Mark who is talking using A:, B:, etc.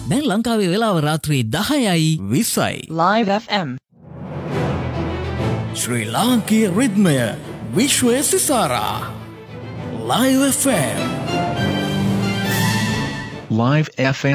A: දැන් ලංකාවේ වෙලාව රාත්‍රී 10:20යි.
B: Live FM.
A: ශ්‍රී ලාංකීය රිද්මය විශ්වය සිසාරා. Live FM.
C: Live FM.